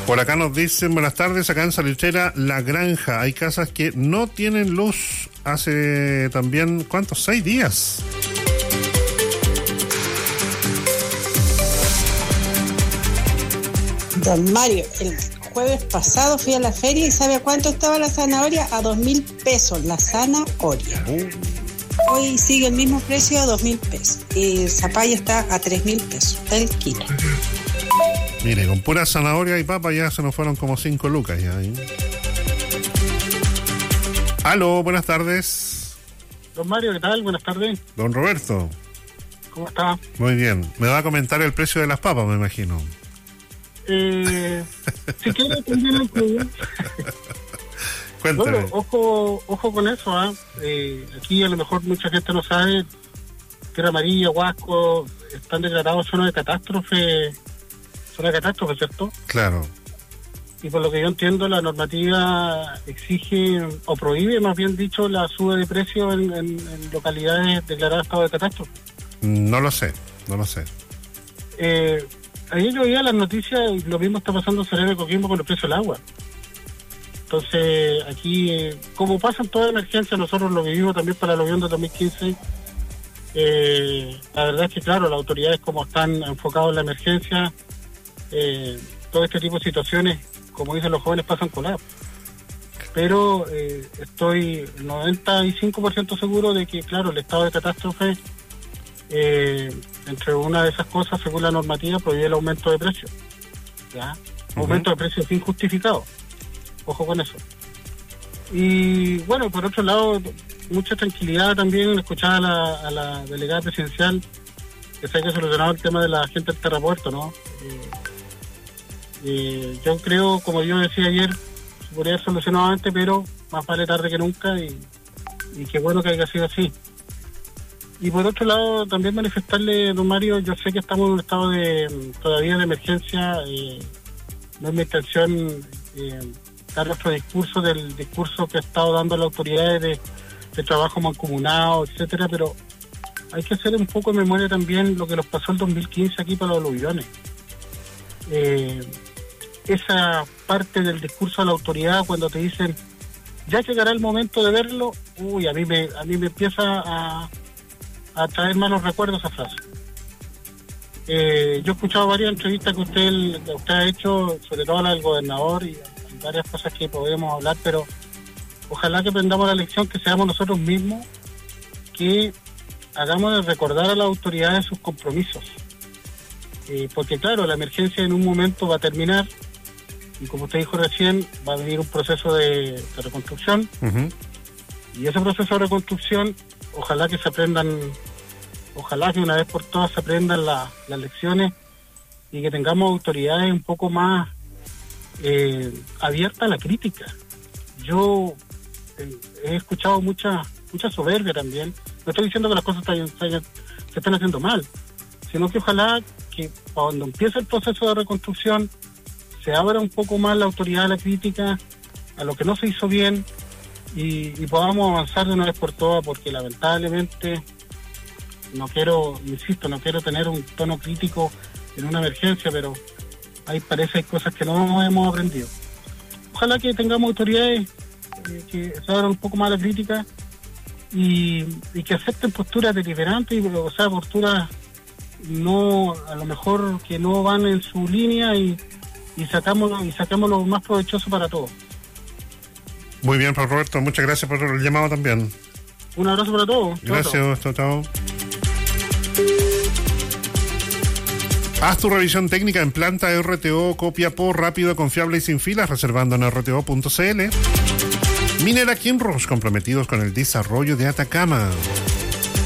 Por acá nos dicen, buenas tardes, acá en Salitrera, La Granja, hay casas que no tienen luz hace también, ¿cuántos? 6 días. Don Mario, el jueves pasado fui a la feria y ¿sabe a cuánto estaba la zanahoria? A 2.000 pesos la zanahoria. Hoy sigue el mismo precio, a 2.000 pesos. Y el zapallo está a 3.000 pesos el kilo. Mire, con pura zanahoria y papa ya se nos fueron como 5 lucas ya. Aló, buenas tardes. Don Mario, ¿qué tal? Buenas tardes. Don Roberto. ¿Cómo está? Muy bien. Me va a comentar el precio de las papas, me imagino. Si quiere también lo incluyo. Cuéntame. Bueno, ojo con eso, aquí a lo mejor mucha gente no sabe, Tierra Amarilla, Huasco, están declarados zona de catástrofe, ¿cierto? Claro. Y por lo que yo entiendo, la normativa exige, o prohíbe, más bien dicho, la suba de precios en localidades declaradas estado de catástrofe. No lo sé. Ayer yo veía las noticias y lo mismo está pasando en Serena de Coquimbo con el precio del agua. Entonces, aquí, como pasa en toda emergencia, nosotros lo vivimos también para el avión de 2015. La verdad es que, claro, las autoridades, como están enfocados en la emergencia, todo este tipo de situaciones, como dicen los jóvenes, pasan colados. Pero estoy 95% seguro de que, claro, el estado de catástrofe, entre una de esas cosas, según la normativa, prohíbe el aumento de precios. ¿Ya? Aumento de precios injustificado. Ojo con eso. Y bueno, por otro lado, mucha tranquilidad también escuchar a la delegada presidencial que se haya solucionado el tema de la gente del terrapuerto, ¿no? Yo creo, como yo decía ayer, se podría haber solucionado antes, pero más vale tarde que nunca, y qué bueno que haya sido así. Y por otro lado, también manifestarle, don Mario, yo sé que estamos en un estado todavía de emergencia, no es mi intención dar nuestro discurso del discurso que ha estado dando las autoridades de trabajo mancomunado, etcétera, pero hay que hacer un poco de memoria también lo que nos pasó el 2015 aquí para los aluviones. Esa parte del discurso de la autoridad cuando te dicen ya llegará el momento de verlo, a mí me empieza a traer malos recuerdos esa frase. Yo he escuchado varias entrevistas que usted ha hecho, sobre todo la del gobernador, y varias cosas que podemos hablar, pero ojalá que aprendamos la lección, que seamos nosotros mismos, que hagamos de recordar a las autoridades sus compromisos. Porque claro, la emergencia en un momento va a terminar, y como usted dijo recién, va a venir un proceso de reconstrucción, y ese proceso de reconstrucción, ojalá que una vez por todas se aprendan las lecciones, y que tengamos autoridades un poco más abiertas a la crítica. Yo he escuchado mucha soberbia también. No estoy diciendo que las cosas se están haciendo mal, sino que ojalá que cuando empiece el proceso de reconstrucción se abra un poco más la autoridad a la crítica, a lo que no se hizo bien, y podamos avanzar de una vez por todas, porque lamentablemente no quiero tener un tono crítico en una emergencia, pero hay cosas que no hemos aprendido. Ojalá que tengamos autoridades que se abran un poco más a la crítica y que acepten posturas deliberantes, posturas no, a lo mejor que no van en su línea, y sacamos lo más provechoso para todos. Muy bien, Pablo Roberto, muchas gracias por el llamado también. Un abrazo para todos. Gracias, chao. Haz tu revisión técnica en planta RTO Copiapó, rápido, confiable y sin filas, reservando en rto.cl. Minera Kinross, comprometidos con el desarrollo de Atacama.